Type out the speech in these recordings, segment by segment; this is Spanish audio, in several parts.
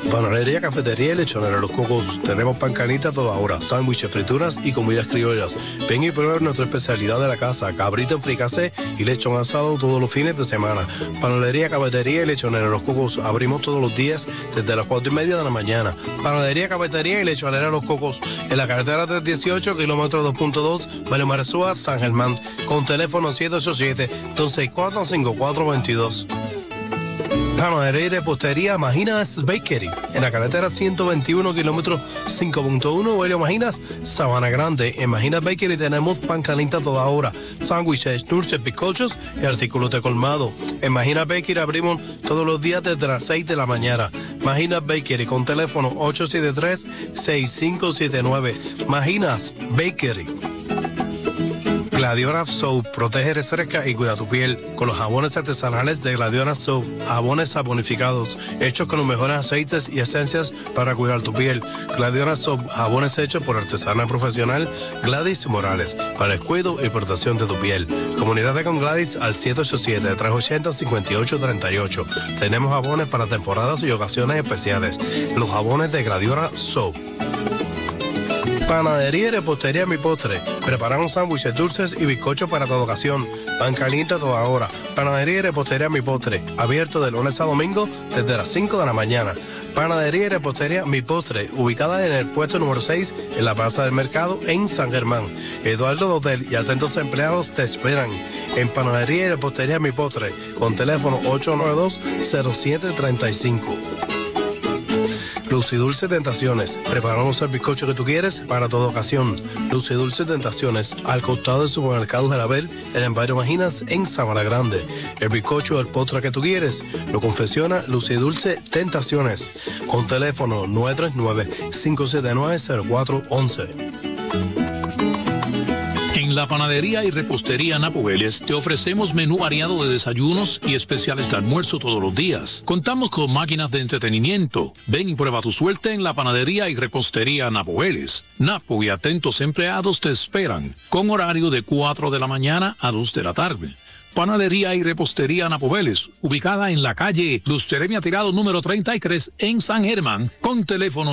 Panadería, cafetería y lechonera Los Cocos. Tenemos pan canita a toda hora, sándwiches, frituras y comidas criollas. Ven y prueba nuestra especialidad de la casa, cabrito en fricasé y lechón asado todos los fines de semana. Panadería, cafetería y lechonera Los Cocos. Abrimos todos los días desde las 4:30 de la mañana. Panadería, cafetería y lechonera Los Cocos. En la carretera 318, kilómetro 2.2, Barrio Maresúa, San Germán. Con teléfono 787-264-5422. Panadería y repostería Majinas Bakery, en la carretera 121, kilómetro 5.1, Barrio Majinas, Sabana Grande. En Majinas Bakery tenemos pan caliente a toda hora, sándwiches, dulces, bizcochos y artículos de colmado. En Majinas Bakery abrimos todos los días desde las 6 de la mañana. Majinas Bakery, con teléfono 873-6579. Majinas Bakery. Gladiona Soap, protege, refresca y cuida tu piel con los jabones artesanales de Gladiona Soap, jabones saponificados, hechos con los mejores aceites y esencias para cuidar tu piel. Gladiona Soap, jabones hechos por artesana profesional Gladys Morales, para el cuidado y protección de tu piel. Comunícate con Gladys al 787-380-5838. Tenemos jabones para temporadas y ocasiones especiales. Los jabones de Gladiona Soap. Panadería y repostería Mi Postre. Preparamos sándwiches, dulces y bizcochos para toda ocasión. Pan caliente a toda hora. Panadería y repostería Mi Postre. Abierto de lunes a domingo desde las 5 de la mañana. Panadería y repostería Mi Postre. Ubicada en el puesto número 6 en la Plaza del Mercado en San Germán. Eduardo Dotel y atentos empleados te esperan. En Panadería y repostería Mi Postre. Con teléfono 892-0735. Luz y Dulce Tentaciones. Preparamos el bizcocho que tú quieres para toda ocasión. Luz y Dulce Tentaciones, al costado del supermercado del Abel, en el barrio Majinas, en Sabana Grande. El bizcocho, el postre que tú quieres, lo confecciona Luz y Dulce Tentaciones. Con teléfono 939-579-0411. En la Panadería y Repostería Napo Vélez te ofrecemos menú variado de desayunos y especiales de almuerzo todos los días. Contamos con máquinas de entretenimiento. Ven y prueba tu suerte en la Panadería y Repostería Napo Vélez. Napo y atentos empleados te esperan, con horario de 4 de la mañana a 2 de la tarde. Panadería y Repostería Napo Vélez, ubicada en la calle Luz Jeremia Tirado número 33 en San Germán, con teléfono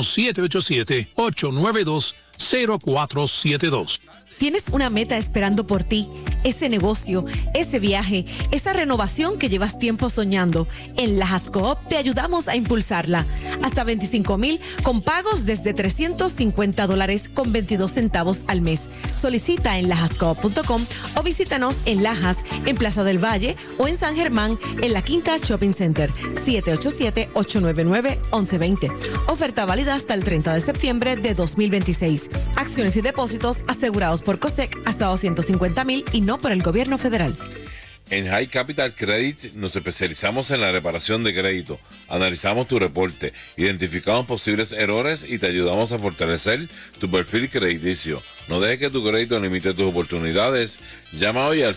787-892-0472. Tienes una meta esperando por ti, ese negocio, ese viaje, esa renovación que llevas tiempo soñando. En Lajas Coop te ayudamos a impulsarla. Hasta 25,000 con pagos desde $350 con 22 centavos al mes. Solicita en lajascoop.com o visítanos en Lajas, en Plaza del Valle o en San Germán, en la Quinta Shopping Center, 787-899-1120. Oferta válida hasta el 30 de septiembre de 2026. Acciones y depósitos asegurados por COSEC hasta 250,000 y no por el gobierno federal. En High Capital Credit nos especializamos en la reparación de crédito. Analizamos tu reporte, identificamos posibles errores y te ayudamos a fortalecer tu perfil crediticio. No dejes que tu crédito limite tus oportunidades. Llama hoy al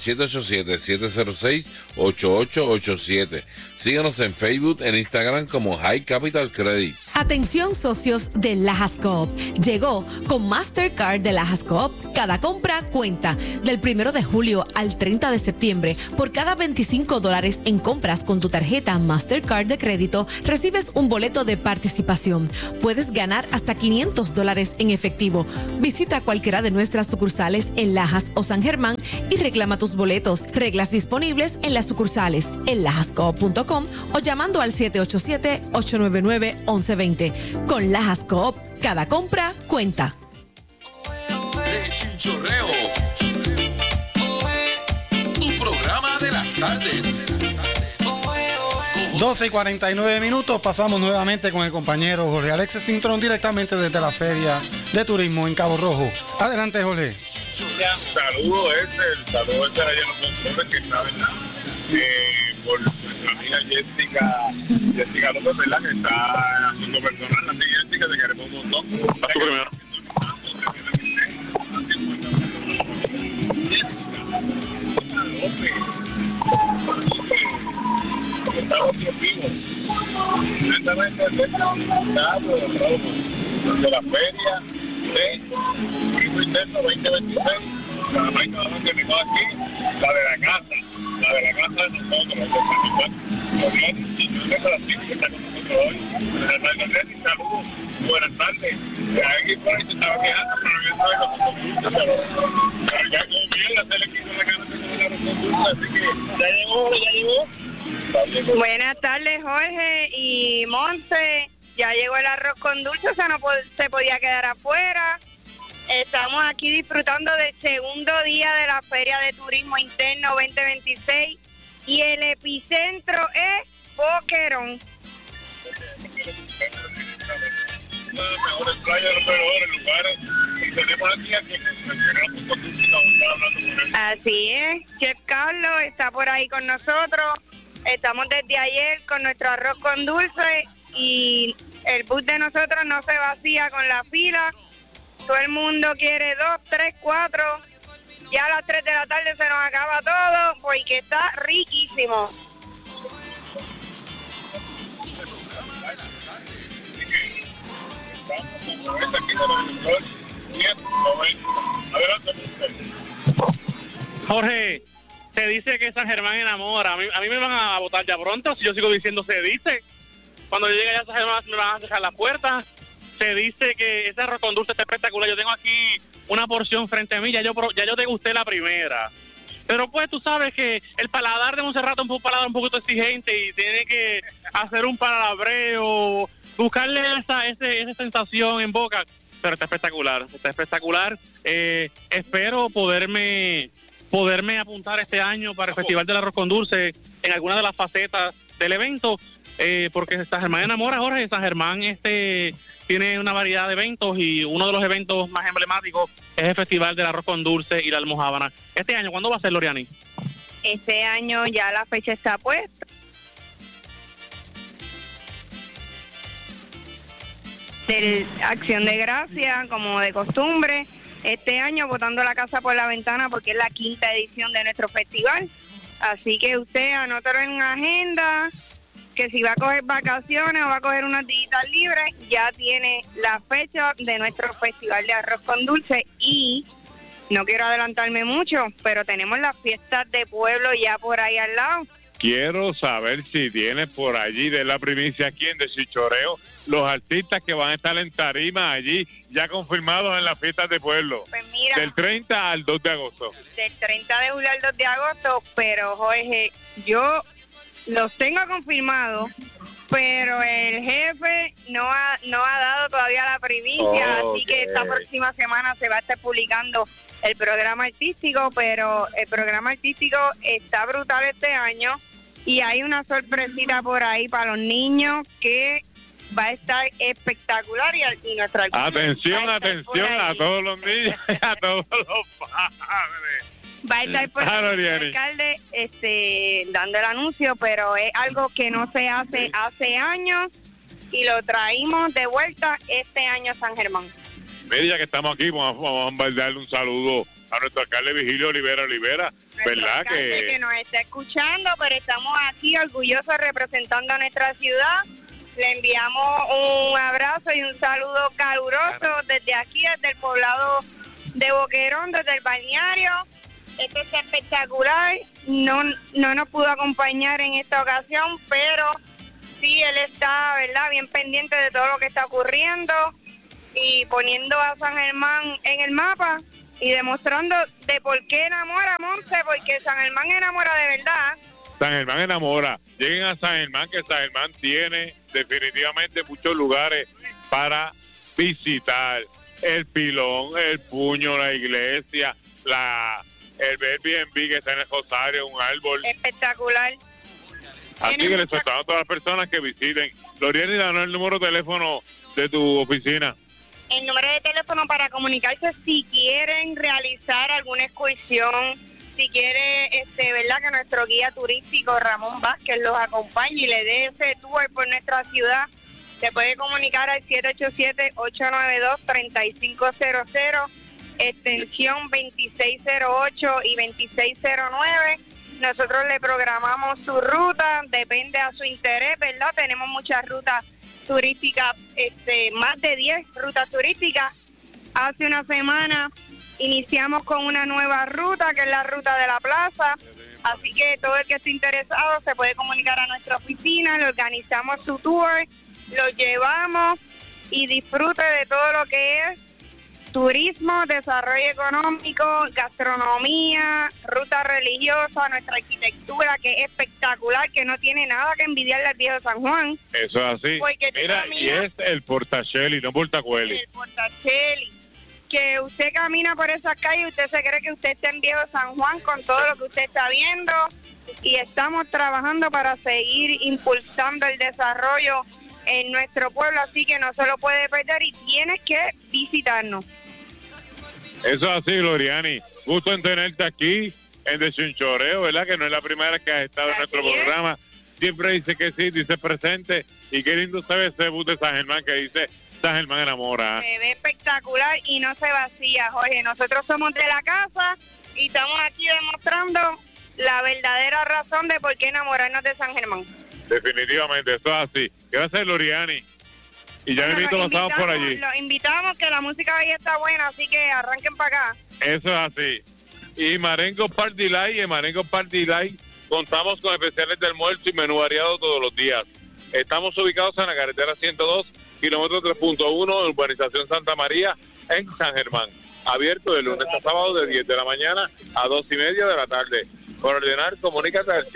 787-706-8887. Síguenos en Facebook, en Instagram como High Capital Credit. Atención socios de Lajas Coop. Llegó con Mastercard de Lajas Coop. Cada compra cuenta. Del 1 de julio al 30 de septiembre, por cada $25 en compras con tu tarjeta Mastercard de crédito, recibes un boleto de participación. Puedes ganar hasta $500 en efectivo. Visita cualquiera de nuestras sucursales en Lajas o San Germán y reclama tus boletos. Reglas disponibles en las sucursales, en lajascoop.com o llamando al 787-899-1120. Con Lajas Coop, cada compra cuenta. Chinchorreo, tu programa de las tardes. 12:49, pasamos nuevamente con el compañero Jorge Alexis Cintrón directamente desde la Feria de Turismo en Cabo Rojo. Adelante, Jorge. Saludos, saludos allá en los controles que está, ¿verdad? Por nuestra amiga Jessica López, ¿verdad? Que está haciendo personal. Así, Jessica, te queremos un montón. Vas tú primero. Estamos vivos. Directamente desde el Estado de Rojo, de la Feria de Turismo Interno 2026. La marca que tenemos aquí, la de la casa de nosotros, de San Juan. Saludos, buenas tardes. Alguien por ahí se estaba quejando, pero yo estaba pero ya como bien la tele quiso la gana de la reconducta, así que ya llegó. Buenas tardes, Jorge y Monse. Ya llegó el arroz con dulce, o sea, no se podía quedar afuera. Estamos aquí disfrutando del segundo día de la Feria de Turismo Interno 2026 y el epicentro es Boquerón. Una de las mejores playas, los mejores lugares. Y tenemos aquí a quien mencionamos con música, hablando con él. Así es, Chef Carlos está por ahí con nosotros. Estamos desde ayer con nuestro arroz con dulce y el bus de nosotros no se vacía con la fila. Todo el mundo quiere 2, 3, 4. Ya a las 3 de la tarde se nos acaba todo porque está riquísimo. Jorge, se dice que San Germán enamora. A mí me van a votar ya pronto si yo sigo diciendo se dice. Cuando yo llegue allá a San Germán me van a dejar la puerta. Se dice que ese arroz con dulce está espectacular. Yo tengo aquí una porción frente a mí, ya yo degusté la primera. Pero pues tú sabes que el paladar de Monserrat es un paladar un poquito exigente y tiene que hacer un palabreo, buscarle esa sensación en boca. Pero está espectacular, espero poderme apuntar este año para el Festival del Arroz con Dulce en alguna de las facetas del evento, porque San Germán enamora, Jorge. San Germán tiene una variedad de eventos y uno de los eventos más emblemáticos es el Festival del Arroz con Dulce y la almojábana. Este año, ¿cuándo va a ser, Loriani? Este año ya la fecha está puesta. De Acción de Gracia, como de costumbre, este año botando la casa por la ventana porque es la 5ª edición de nuestro festival. Así que usted anótalo en una agenda, que si va a coger vacaciones o va a coger unos días libres, ya tiene la fecha de nuestro Festival de Arroz con Dulce. Y no quiero adelantarme mucho, pero tenemos las fiestas de pueblo ya por ahí al lado. Quiero saber si tienes por allí de la primicia aquí en Chichoreo los artistas que van a estar en tarima allí ya confirmados en las fiestas de pueblo. Pues mira, del 30 al 2 de agosto. Del 30 de julio al 2 de agosto, pero Jorge, yo los tengo confirmados, pero el jefe no ha dado todavía la primicia, así que esta próxima semana se va a estar publicando el programa artístico, pero el programa artístico está brutal este año y hay una sorpresita por ahí para los niños que va a estar espectacular y nuestra atención a todos los niños y a todos los padres. Va a estar por el alcalde dando el anuncio, pero es algo que no se hace hace años y lo traímos de vuelta este año a San Germán. Mira, ya que estamos aquí, vamos a darle un saludo a nuestro alcalde Vigilio Olivera, ¿verdad? Que nos está escuchando, pero estamos aquí orgullosos representando a nuestra ciudad. Le enviamos un abrazo y un saludo caluroso desde aquí, desde el poblado de Boquerón, desde el balneario. Esto es espectacular. No nos pudo acompañar en esta ocasión, pero sí, él está, ¿verdad?, bien pendiente de todo lo que está ocurriendo y poniendo a San Germán en el mapa y demostrando de por qué enamora a Monse, porque San Germán enamora de verdad. San Germán enamora. Lleguen a San Germán, que San Germán tiene definitivamente muchos lugares para visitar. El Pilón, el Puño, la iglesia, el Airbnb que está en el Rosario, un árbol. Espectacular. Así que les soltamos a todas las personas que visiten. Loriani, danos el número de teléfono de tu oficina. El número de teléfono para comunicarse si quieren realizar alguna excursión, si quiere, ¿verdad?, que nuestro guía turístico Ramón Vázquez los acompañe y le dé ese tour por nuestra ciudad. Se puede comunicar al 787-892-3500, extensión 2608 y 2609. Nosotros le programamos su ruta, depende a su interés, ¿verdad? Tenemos muchas rutas turísticas, más de 10 rutas turísticas, hace una semana iniciamos con una nueva ruta, que es la ruta de la plaza. Así que todo el que esté interesado se puede comunicar a nuestra oficina, le organizamos su tour, lo llevamos y disfrute de todo lo que es turismo, desarrollo económico, gastronomía, ruta religiosa, nuestra arquitectura que es espectacular, que no tiene nada que envidiarle al viejo San Juan. Eso es así. Mira, y es el Portacelli, no Portacueli. El Portacelli. Que usted camina por esas calles, usted se cree que usted está en viejo San Juan con todo lo que usted está viendo, y estamos trabajando para seguir impulsando el desarrollo en nuestro pueblo, así que no se lo puede perder y tienes que visitarnos. Eso es así, Gloriani. Gusto en tenerte aquí en Deschinchoreo, ¿verdad? Que no es la primera vez que has estado en nuestro programa. Siempre dice que sí, dice presente. Y qué lindo se ve ese bus de San Germán que dice San Germán enamora. Se ve espectacular y no se vacía, Jorge. Nosotros somos de la casa y estamos aquí demostrando la verdadera razón de por qué enamorarnos de San Germán. Definitivamente, eso es así. Gracias, Gloriani. Y ya me pasamos por allí. Los invitamos, que la música ahí está buena, así que arranquen para acá. Eso es así. Y Marengo Party Light, en Marengo Party Light contamos con especiales de almuerzo y menú variado todos los días. Estamos ubicados en la carretera 102, kilómetro 3.1, urbanización Santa María, en San Germán. Abierto de lunes a sábado de 10 de la mañana a 2:30 de la tarde. Por ordenar, comunícate al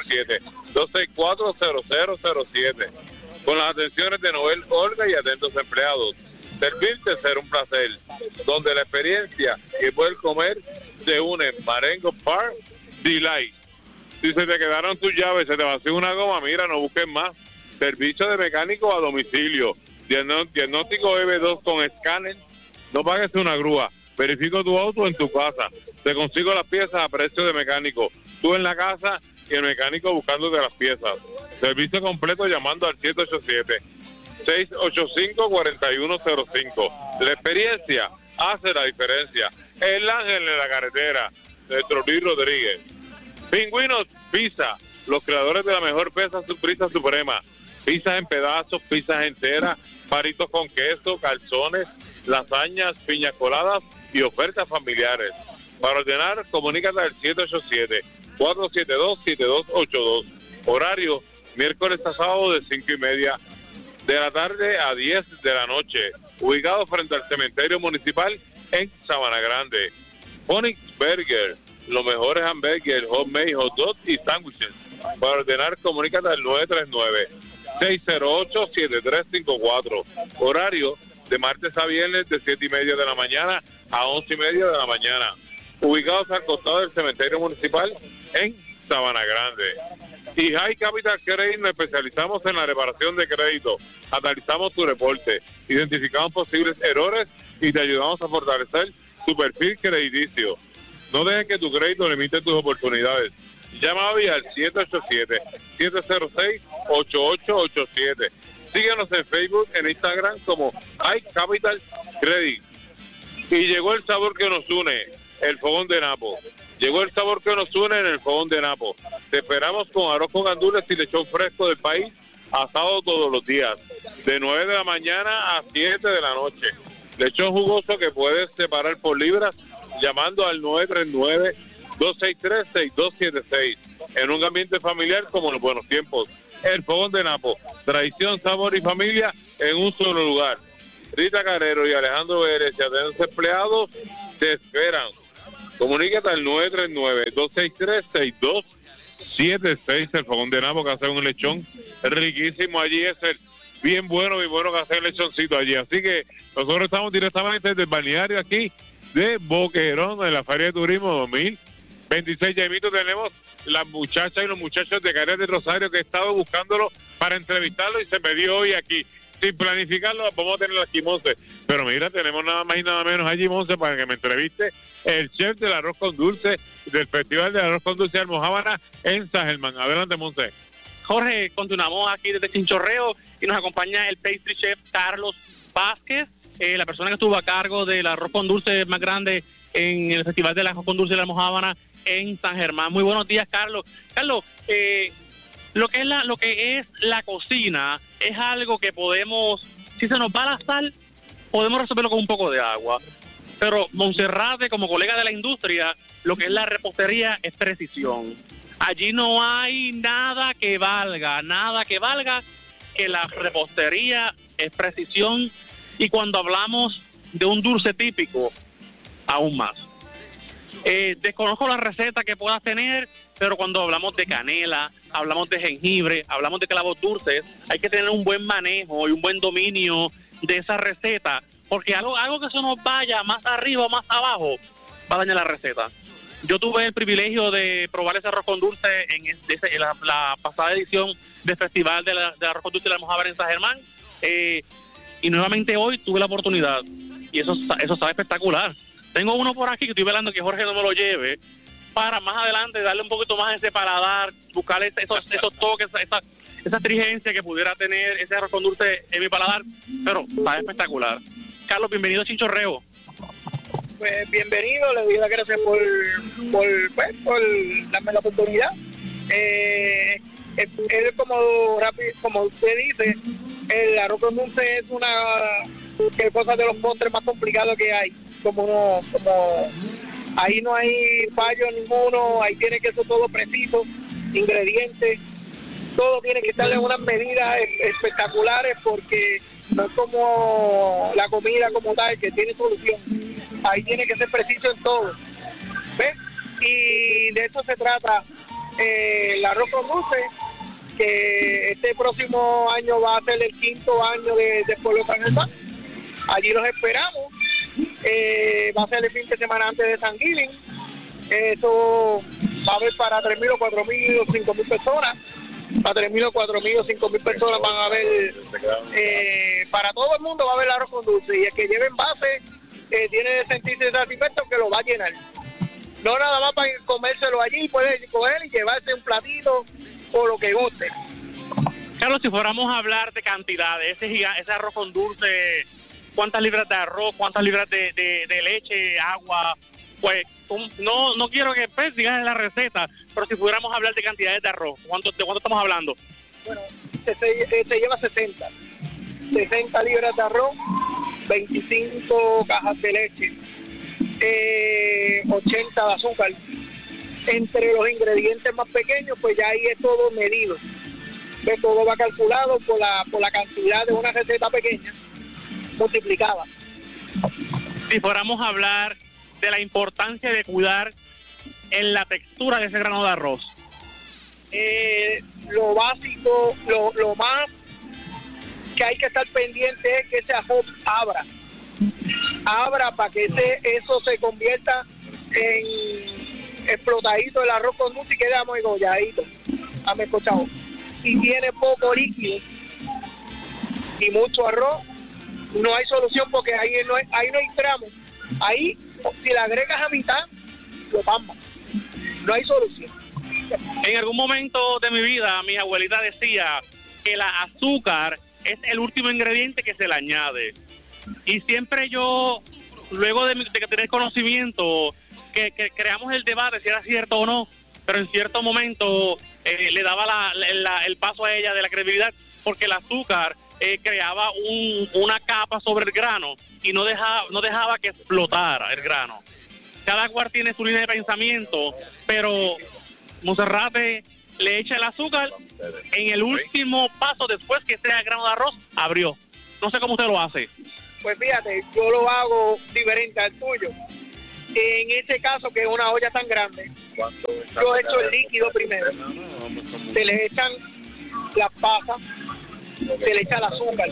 787-264-0007. Con las atenciones de Noel, Olga y atentos empleados. Servirte será un placer, donde la experiencia y poder comer se unen. Marengo Park Delight. Si se te quedaron tus llaves, se te vació una goma, mira, no busques más. Servicio de mecánico a domicilio. Diagnóstico EB2 con escáner. No pagues una grúa. Verifico tu auto en tu casa. Te consigo las piezas a precio de mecánico. Tú en la casa y el mecánico buscándote las piezas. Servicio completo llamando al 787-685-4105. La experiencia hace la diferencia. El ángel de la carretera, nuestro Luis Rodríguez. Pingüinos Pizza, los creadores de la mejor pizza suprema. Pizzas en pedazos, pizzas enteras, paritos con queso, calzones, lasañas, piñas coladas y ofertas familiares. Para ordenar, comunícate al 787-472-7282. Horario, miércoles a sábado de 5:30 de la tarde a 10 de la noche. Ubicado frente al cementerio municipal en Sabana Grande. Phoenix Burger, los mejores hamburgues, homemade, hot dogs y sándwiches. Para ordenar, comunícate al 939-608-7354. Horario de martes a viernes de 7:30 de la mañana a 11:30 de la mañana. Ubicados al costado del cementerio municipal en Sabana Grande. Y High Capital Credit nos especializamos en la reparación de crédito. Analizamos tu reporte, identificamos posibles errores y te ayudamos a fortalecer tu perfil crediticio. No dejes que tu crédito limite tus oportunidades. Llama hoy al 787-706-8887. Síguenos en Facebook, en Instagram como High Capital Credit. Y llegó el sabor que nos une, el Fogón de Napo. Llegó el sabor que nos une en el Fogón de Napo. Te esperamos con arroz con gandules y lechón fresco del país, asado todos los días, de 9 de la mañana a 7 de la noche. Lechón jugoso que puedes separar por libras llamando al 939-263-6276. En un ambiente familiar como en los buenos tiempos. El Fogón de Napo, tradición, sabor y familia en un solo lugar. Rita Carrero y Alejandro Vélez y atentos empleados te esperan. Comunícate al 939-263-6276. El Fogón de Napo, que hace un lechón riquísimo allí. Es el bien bueno que hace el lechoncito allí. Así que nosotros estamos directamente desde el balneario aquí de Boquerón, en la Feria de Turismo 2026. Ya mismo tenemos las muchachas y los muchachos de Carías de Rosario que he estado buscándolo para entrevistarlo y se me dio hoy aquí. Sin planificarlo, vamos a tenerlo aquí, Monse. Pero mira, tenemos nada más y nada menos allí, Monse, para que me entreviste el chef del arroz con dulce del Festival del Arroz con Dulce de Almojábana en San Germán. Adelante, Monse. Jorge, continuamos aquí desde Chinchorreo y nos acompaña el pastry chef Carlos Vázquez, la persona que estuvo a cargo del arroz con dulce más grande en el Festival del Arroz con Dulce de la Almojábana en San Germán. Muy buenos días, Carlos. Carlos, lo que es la cocina es algo que podemos, si se nos va la sal, podemos resolverlo con un poco de agua. Pero Monserrate, como colega de la industria, lo que es la repostería es precisión. Allí no hay nada que valga que la repostería es precisión, y cuando hablamos de un dulce típico, aún más. Desconozco la receta que puedas tener, pero cuando hablamos de canela, hablamos de jengibre, hablamos de clavos dulces, hay que tener un buen manejo y un buen dominio de esa receta, porque algo que se nos vaya más arriba o más abajo va a dañar la receta. Yo tuve el privilegio de probar ese arroz con dulce en la pasada edición del Festival de Arroz con Dulce de la Almojábara en San Germán, y nuevamente hoy tuve la oportunidad, y eso sabe espectacular. Tengo uno por aquí que estoy velando que Jorge no me lo lleve, para más adelante darle un poquito más ese paladar, buscar esos toques, esa astringencia que pudiera tener ese arroz con dulce en mi paladar, pero sabe espectacular. Carlos, bienvenido a Chinchorreo. Pues bienvenido, le doy las gracias por darme la oportunidad. Él, como usted dice, el arroz con dulce es una cosa de los postres más complicados que hay. Ahí no hay fallo ninguno, ahí tiene que ser todo preciso, ingredientes, todo tiene que estar en unas medidas espectaculares, porque no es como la comida como tal, que tiene solución. Ahí tiene que ser preciso en todo. ¿Ves? Y de eso se trata el arroz con dulce, que este próximo año va a ser el 5º año de Pueblo San Germán. Allí los esperamos. Va a ser el fin de semana antes de San Giving. Eso va a haber para 3.000 o 4.000 o 5.000 personas. Para 3.000 o 4.000 o 5.000 personas van a ver, para todo el mundo va a haber arroz con dulce, y el que lleve envase tiene que sentirse satisfecho que lo va a llenar. No nada más para comérselo allí, puede coger y llevarse un platito o lo que guste. Carlos, si fuéramos a hablar de cantidades, ese arroz con dulce, ¿cuántas libras de arroz, cuántas libras de leche, agua? Pues no quiero que digan la receta, pero si pudiéramos hablar de cantidades de arroz, ¿de cuánto estamos hablando? Bueno, se lleva 60 libras de arroz, 25 cajas de leche, 80 de azúcar. Entre los ingredientes más pequeños, pues ya ahí es todo medido. ¿Ves? Todo va calculado por la cantidad de una receta pequeña multiplicada. Si fuéramos a hablar de la importancia de cuidar en la textura de ese grano de arroz. Lo básico, lo más que hay que estar pendiente es que ese arroz abra para que eso se convierta en explotadito el arroz con dulce y quede amegolladito, amescochado. Si tiene poco líquido y mucho arroz, no hay solución, porque ahí no hay tramo. Ahí, si le agregas a mitad, lo pasmas. No hay solución. En algún momento de mi vida, mi abuelita decía que la azúcar es el último ingrediente que se le añade. Y siempre yo, luego de tener conocimiento, que creamos el debate si era cierto o no, pero en cierto momento le daba el paso a ella de la credibilidad, porque el azúcar creaba una capa sobre el grano y no dejaba que explotara el grano. Cada cual tiene su línea de pensamiento, pero Monserrate le echa el azúcar en el último paso después que ese grano de arroz abrió. No sé cómo usted lo hace. Pues fíjate, yo lo hago diferente al tuyo. En este caso, que es una olla tan grande, yo echo el líquido primero. Se le echan las pasas, se le echa el azúcar.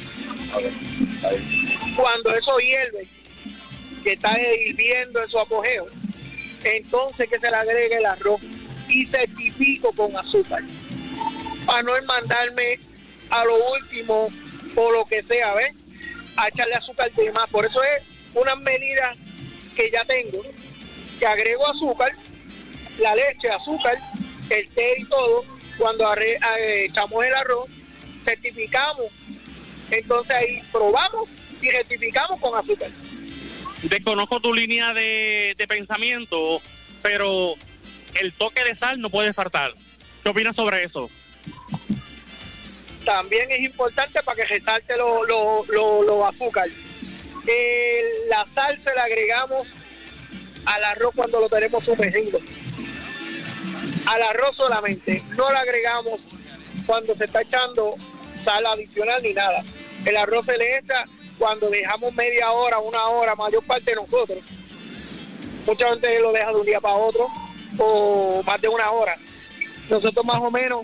Cuando eso hierve, que está hirviendo en su apogeo, entonces que se le agregue el arroz y certifico con azúcar, para no mandarme a lo último o lo que sea, ¿ves? A echarle azúcar de más. Por eso es una medida que ya tengo, que agrego azúcar, la leche, azúcar, el té y todo. Cuando echamos el arroz, certificamos, entonces ahí probamos y certificamos con azúcar. Desconozco tu línea de pensamiento, pero el toque de sal no puede faltar. ¿Qué opinas sobre eso? También es importante para que resalte los azúcar. La sal se la agregamos al arroz cuando lo tenemos sumergido. Al arroz solamente, no le agregamos cuando se está echando sal adicional ni nada. El arroz se le echa cuando dejamos media hora, una hora, mayor parte de nosotros. Mucha gente lo deja de un día para otro o más de una hora. Nosotros más o menos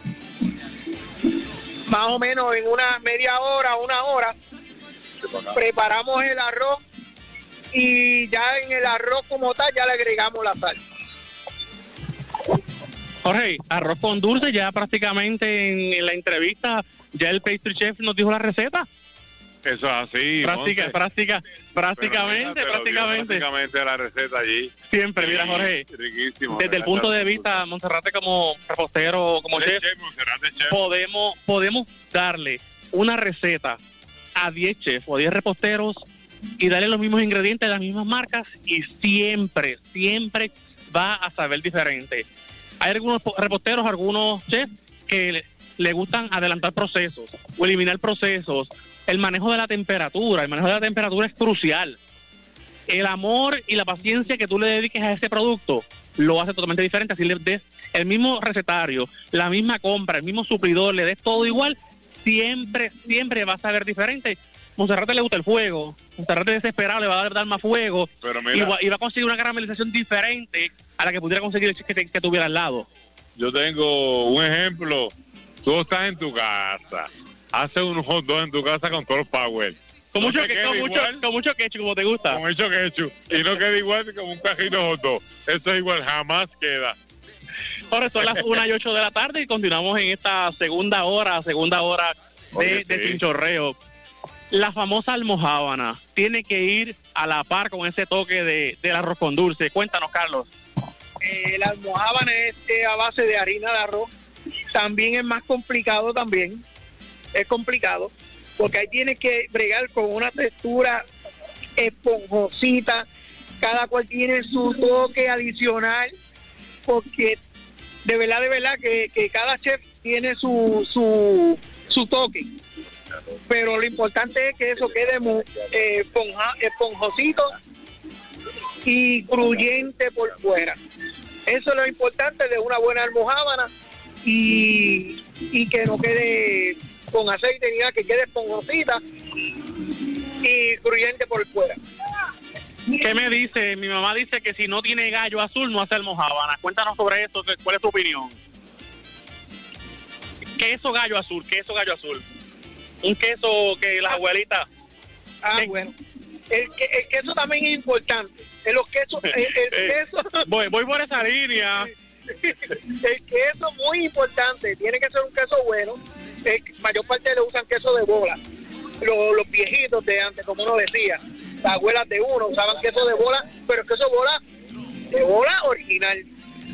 en una media hora, una hora, preparamos el arroz y ya en el arroz como tal ya le agregamos la sal. Jorge, arroz con dulce, ya prácticamente en la entrevista ya el pastry chef nos dijo la receta. Eso es así. Prácticamente la receta allí. Siempre, mira, Jorge. Riquísimo. Desde el punto de vista, Monserrate como repostero, como chef, podemos darle una receta a 10 chefs o 10 reposteros y darle los mismos ingredientes, las mismas marcas y siempre va a saber diferente. Hay algunos reposteros, algunos chefs que le gustan adelantar procesos o eliminar procesos. El manejo de la temperatura es crucial. El amor y la paciencia que tú le dediques a ese producto lo hace totalmente diferente. Así le des el mismo recetario, la misma compra, el mismo suplidor, le des todo igual, siempre va a saber diferente. Monserrate le gusta el fuego, Monserrate desesperado le va a dar más fuego y va a conseguir una caramelización diferente a la que pudiera conseguir el chef que tuviera al lado. Yo tengo un ejemplo. Tú estás en tu casa, haces unos hot dogs en tu casa con todos los power. Con mucho ketchup, como te gusta. Con mucho ketchup. Y no queda igual que como un cajito hot dog. Eso es igual, jamás queda. Ahora son las 1:08 de la tarde y continuamos en esta segunda hora de chinchorreo. La famosa almojábana tiene que ir a la par con ese toque del arroz con dulce. Cuéntanos, Carlos. La almojábana es a base de harina de arroz. También es más complicado es complicado porque ahí tienes que bregar con una textura esponjosita, cada cual tiene su toque adicional, porque de verdad que cada chef tiene su toque, pero lo importante es que eso quede muy esponjosito y cruyente por fuera. Eso es lo importante de una buena almojábana y que no quede con aceite ni nada, que quede esponjosita y cruyente por fuera. ¿Qué me dice? Mi mamá dice que si no tiene gallo azul no hace almojábana. Cuéntanos sobre eso, ¿cuál es tu opinión? Queso gallo azul. Un queso que las abuelitas... Bueno. El queso también es importante. Los quesos, el queso... Voy por esa línea. El queso muy importante, tiene que ser un queso bueno. Mayor parte le usan queso de bola. Los viejitos de antes, como uno decía, las abuelas de uno usaban queso de bola, pero el queso de bola original.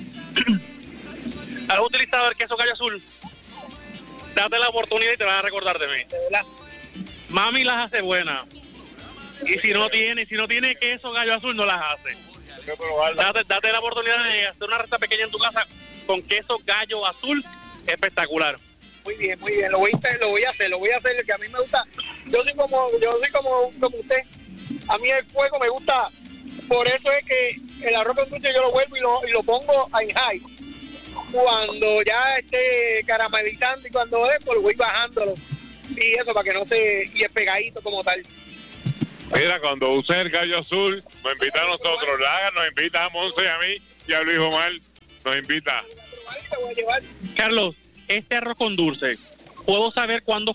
¿Has utilizado el queso gallo azul? Date la oportunidad y te vas a recordar de mí. Mami las hace buenas. Y si no tiene queso gallo azul, no las hace. Date la oportunidad de hacer una receta pequeña en tu casa con queso gallo azul, espectacular. Muy bien, lo voy a hacer, que a mí me gusta. Yo soy como usted. A mí el fuego me gusta, por eso es que el arroz con dulce yo lo vuelvo y lo pongo en high. Cuando ya esté caramelizando y cuando pues voy bajándolo. Y eso para que no y es pegadito como tal. Mira, cuando uses el gallo azul, nos invita a nosotros. Laga nos invita a Monse y a mí, y a Luis Omar nos invita. Carlos, este arroz con dulce, ¿puedo saber cuándo